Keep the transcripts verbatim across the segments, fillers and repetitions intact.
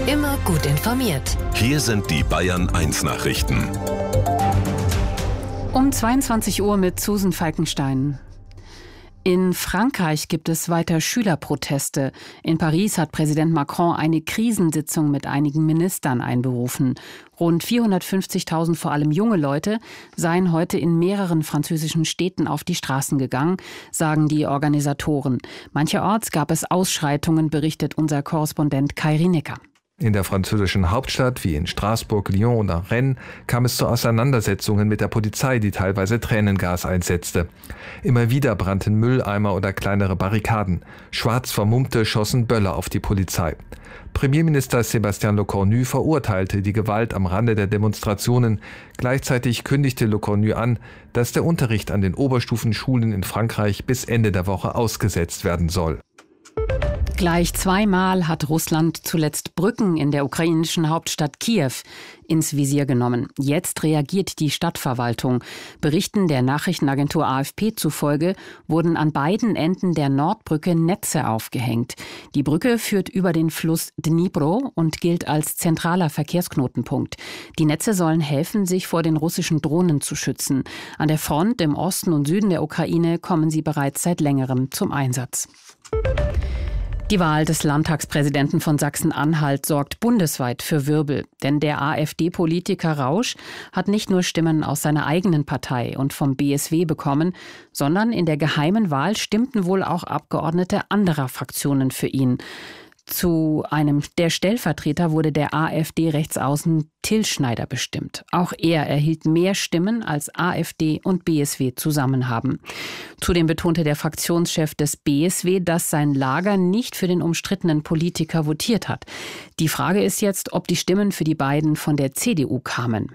Immer gut informiert. Hier sind die Bayern eins Nachrichten. Um zweiundzwanzig Uhr mit Susan Falkenstein. In Frankreich gibt es weiter Schülerproteste. In Paris hat Präsident Macron eine Krisensitzung mit einigen Ministern einberufen. Rund vierhundertfünfzigtausend, vor allem junge Leute, seien heute in mehreren französischen Städten auf die Straßen gegangen, sagen die Organisatoren. Mancherorts gab es Ausschreitungen, berichtet unser Korrespondent Kai Rinecker. In der französischen Hauptstadt wie in Straßburg, Lyon oder Rennes kam es zu Auseinandersetzungen mit der Polizei, die teilweise Tränengas einsetzte. Immer wieder brannten Mülleimer oder kleinere Barrikaden. Schwarz Vermummte schossen Böller auf die Polizei. Premierminister Sébastien Lecornu verurteilte die Gewalt am Rande der Demonstrationen. Gleichzeitig kündigte Lecornu an, dass der Unterricht an den Oberstufenschulen in Frankreich bis Ende der Woche ausgesetzt werden soll. Gleich zweimal hat Russland zuletzt Brücken in der ukrainischen Hauptstadt Kiew ins Visier genommen. Jetzt reagiert die Stadtverwaltung. Berichten der Nachrichtenagentur A F P zufolge wurden an beiden Enden der Nordbrücke Netze aufgehängt. Die Brücke führt über den Fluss Dnipro und gilt als zentraler Verkehrsknotenpunkt. Die Netze sollen helfen, sich vor den russischen Drohnen zu schützen. An der Front im Osten und Süden der Ukraine kommen sie bereits seit längerem zum Einsatz. Die Wahl des Landtagspräsidenten von Sachsen-Anhalt sorgt bundesweit für Wirbel. Denn der AfD-Politiker Rausch hat nicht nur Stimmen aus seiner eigenen Partei und vom B S W bekommen, sondern in der geheimen Wahl stimmten wohl auch Abgeordnete anderer Fraktionen für ihn. Zu einem der Stellvertreter wurde der AfD-Rechtsaußen Till Schneider bestimmt. Auch er erhielt mehr Stimmen, als AfD und B S W zusammen haben. Zudem betonte der Fraktionschef des B S W, dass sein Lager nicht für den umstrittenen Politiker votiert hat. Die Frage ist jetzt, ob die Stimmen für die beiden von der C D U kamen.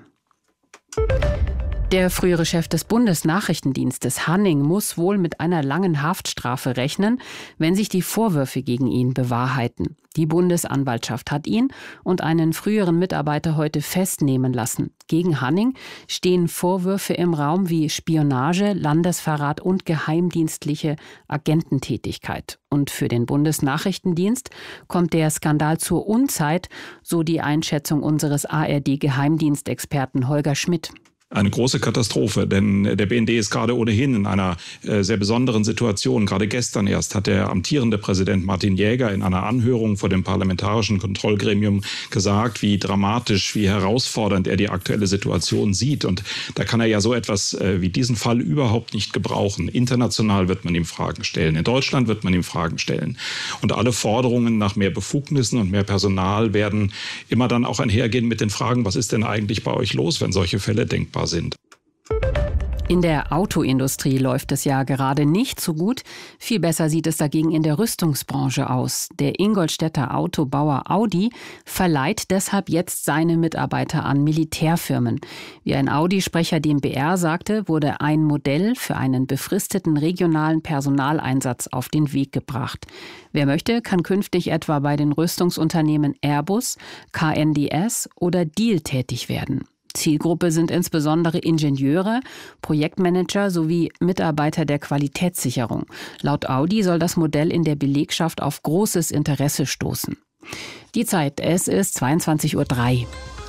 Der frühere Chef des Bundesnachrichtendienstes Hanning muss wohl mit einer langen Haftstrafe rechnen, wenn sich die Vorwürfe gegen ihn bewahrheiten. Die Bundesanwaltschaft hat ihn und einen früheren Mitarbeiter heute festnehmen lassen. Gegen Hanning stehen Vorwürfe im Raum wie Spionage, Landesverrat und geheimdienstliche Agententätigkeit. Und für den Bundesnachrichtendienst kommt der Skandal zur Unzeit, so die Einschätzung unseres A R D-Geheimdienstexperten Holger Schmidt. Eine große Katastrophe, denn der B N D ist gerade ohnehin in einer äh, sehr besonderen Situation. Gerade gestern erst hat der amtierende Präsident Martin Jäger in einer Anhörung vor dem Parlamentarischen Kontrollgremium gesagt, wie dramatisch, wie herausfordernd er die aktuelle Situation sieht. Und da kann er ja so etwas äh, wie diesen Fall überhaupt nicht gebrauchen. International wird man ihm Fragen stellen. In Deutschland wird man ihm Fragen stellen. Und alle Forderungen nach mehr Befugnissen und mehr Personal werden immer dann auch einhergehen mit den Fragen, was ist denn eigentlich bei euch los, wenn solche Fälle denkbar sind. In der Autoindustrie läuft es ja gerade nicht so gut. Viel besser sieht es dagegen in der Rüstungsbranche aus. Der Ingolstädter Autobauer Audi verleiht deshalb jetzt seine Mitarbeiter an Militärfirmen. Wie ein Audi-Sprecher dem B R sagte, wurde ein Modell für einen befristeten regionalen Personaleinsatz auf den Weg gebracht. Wer möchte, kann künftig etwa bei den Rüstungsunternehmen Airbus, K N D S oder Diehl tätig werden. Zielgruppe sind insbesondere Ingenieure, Projektmanager sowie Mitarbeiter der Qualitätssicherung. Laut Audi soll das Modell in der Belegschaft auf großes Interesse stoßen. Die Zeit, es ist zweiundzwanzig Uhr drei.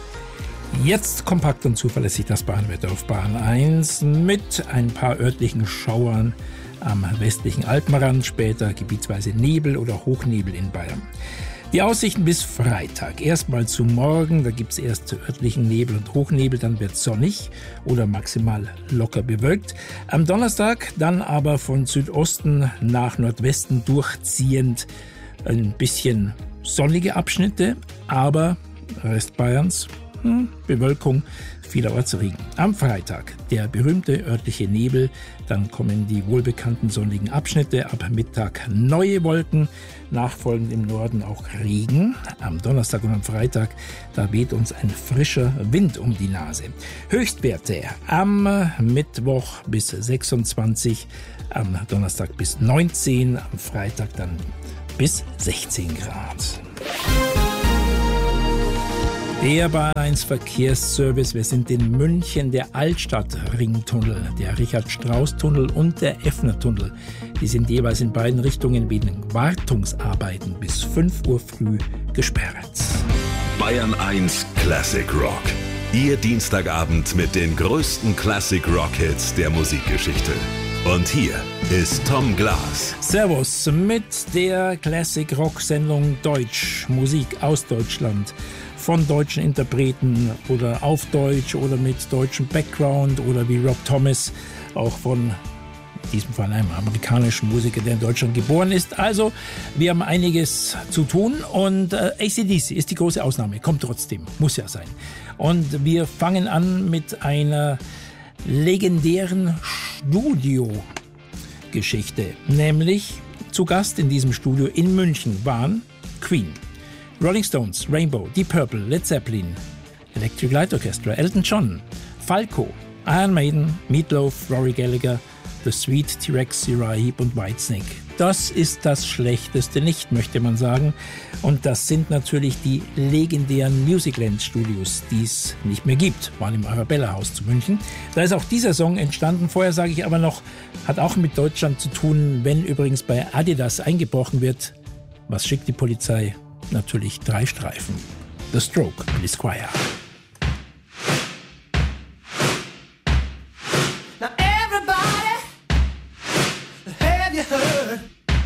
Jetzt kompakt und zuverlässig das Bahnwetter auf Bahn eins mit ein paar örtlichen Schauern am westlichen Alpenrand, später gebietsweise Nebel oder Hochnebel in Bayern. Die Aussichten bis Freitag. Erstmal zu morgen, da gibt es erst örtlichen Nebel und Hochnebel, dann wird es sonnig oder maximal locker bewölkt. Am Donnerstag dann aber von Südosten nach Nordwesten durchziehend ein bisschen sonnige Abschnitte, aber Rest Bayerns, hm, Bewölkung, vielerorts Regen. Am Freitag der berühmte örtliche Nebel, dann kommen die wohlbekannten sonnigen Abschnitte, ab Mittag neue Wolken, nachfolgend im Norden auch Regen. Am Donnerstag und am Freitag, da weht uns ein frischer Wind um die Nase. Höchstwerte am Mittwoch bis sechsundzwanzig, am Donnerstag bis neunzehn, am Freitag dann bis sechzehn Grad. Der Bahn eins Verkehrsservice. Wir sind in München, der Altstadt-Ringtunnel, der Richard-Strauss-Tunnel und der Effner-Tunnel. Die sind jeweils in beiden Richtungen wegen Wartungsarbeiten bis fünf Uhr früh gesperrt. Bayern eins Classic Rock. Ihr Dienstagabend mit den größten Classic Rock Hits der Musikgeschichte. Und hier ist Tom Glas. Servus mit der Classic Rock Sendung Deutsch, Musik aus Deutschland. Von deutschen Interpreten oder auf Deutsch oder mit deutschem Background oder wie Rob Thomas, auch von in diesem Fall einem amerikanischen Musiker, der in Deutschland geboren ist. Also, wir haben einiges zu tun und äh, A C D C ist die große Ausnahme, kommt trotzdem, muss ja sein. Und wir fangen an mit einer legendären Studio-Geschichte, nämlich zu Gast in diesem Studio in München waren Queen, Rolling Stones, Rainbow, Deep Purple, Led Zeppelin, Electric Light Orchestra, Elton John, Falco, Iron Maiden, Meatloaf, Rory Gallagher, The Sweet, T-Rex, Uriah Heep und Whitesnake. Das ist das Schlechteste nicht, möchte man sagen. Und das sind natürlich die legendären Musicland Studios, die es nicht mehr gibt. Waren im Arabella-Haus zu München. Da ist auch dieser Song entstanden. Vorher sage ich aber noch, hat auch mit Deutschland zu tun, wenn übrigens bei Adidas eingebrochen wird. Was schickt die Polizei? Natürlich drei Streifen. The Stroke, Billy Squier.